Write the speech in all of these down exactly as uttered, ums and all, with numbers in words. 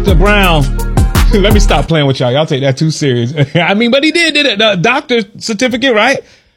Brown. Let me stop playing with y'all. Y'all take that too serious. I mean, but he did, did a, a doctor's certificate, right?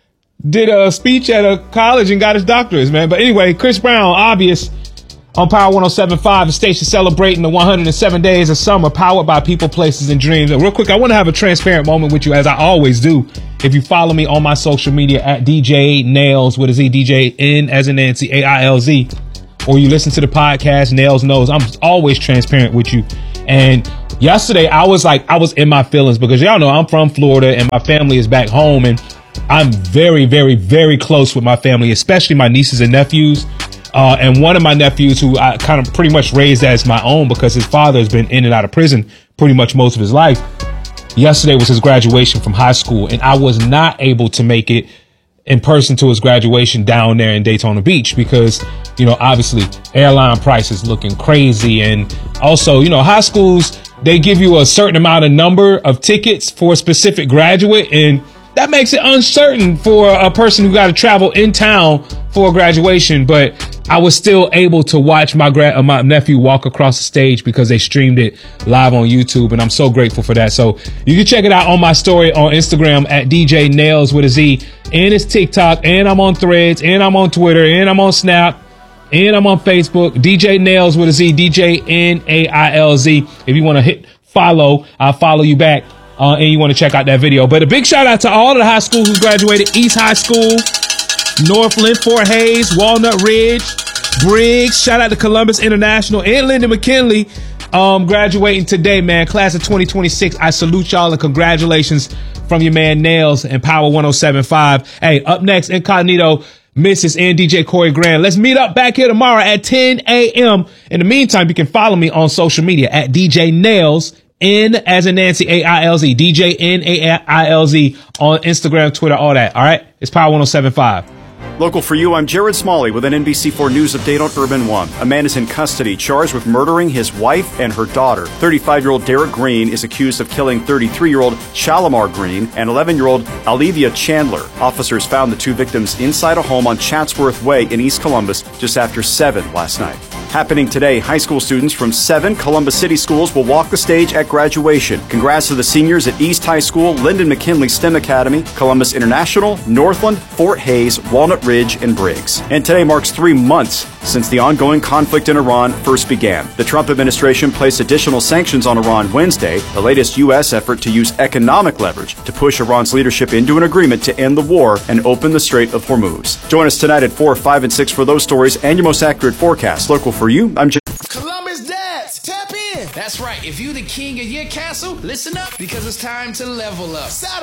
Did a speech at a college and got his doctorate, man. But anyway, Chris Brown, obvious, on Power one oh seven point five, the station celebrating the one hundred seven days of summer, powered by people, places, and dreams. And real quick, I want to have a transparent moment with you, as I always do. If you follow me on my social media at D J Nailz with a Z, D J N as in Nancy, A I L Z, or you listen to the podcast Nailz Knows, I'm always transparent with you. And yesterday, I was like, I was in my feelings because y'all know I'm from Florida and my family is back home. And I'm very, very, very close with my family, especially my nieces and nephews. Uh, and one of my nephews, who I kind of pretty much raised as my own because his father has been in and out of prison pretty much most of his life. Yesterday was his graduation from high school, and I was not able to make it in person to his graduation down there in Daytona Beach because, you know, obviously airline prices looking crazy. And also, you know, high schools, they give you a certain amount of number of tickets for a specific graduate, and that makes it uncertain for a person who got to travel in town for a graduation. But I was still able to watch my gra- uh, my nephew walk across the stage because they streamed it live on YouTube, and I'm so grateful for that. So you can check it out on my story on Instagram at D J Nailz with a Z, and it's TikTok, and I'm on Threads, and I'm on Twitter, and I'm on Snap, and I'm on Facebook. D J Nailz with a Z, D J N A I L Z. If you want to hit follow, I'll follow you back. Uh, and you want to check out that video. But a big shout out to all the high schools who graduated: East High School, Northland, Fort Hayes, Walnut Ridge, Briggs. Shout out to Columbus International and Lyndon McKinley um, graduating today, man. Class of twenty twenty-six. I salute y'all and congratulations from your man Nailz and Power one oh seven point five. Hey, up next, Incognito, Missus and D J Corey Grant. Let's meet up back here tomorrow at ten a.m. In the meantime, you can follow me on social media at D J Nailz, N as in Nancy, A I L Z, D J N A I L Z on Instagram, Twitter, all that. All right. It's Power one oh seven point five. Local for you, I'm Jared Smalley with an N B C four News update on Urban One. A man is in custody charged with murdering his wife and her daughter. thirty-five-year-old Derek Green is accused of killing thirty-three-year-old Shalimar Green and eleven-year-old Olivia Chandler. Officers found the two victims inside a home on Chatsworth Way in East Columbus just after seven last night. Happening today, high school students from seven Columbus City schools will walk the stage at graduation. Congrats to the seniors at East High School, Lyndon McKinley STEM Academy, Columbus International, Northland, Fort Hayes, Walnut Ridge, and Briggs. And today marks three months since the ongoing conflict in Iran first began. The Trump administration placed additional sanctions on Iran Wednesday, the latest U S effort to use economic leverage to push Iran's leadership into an agreement to end the war and open the Strait of Hormuz. Join us tonight at four, five, and six for those stories and your most accurate forecast. Local for you, I'm J- Columbus Dads, tap in. That's right. If you the king of your castle, listen up because it's time to level up. Saturday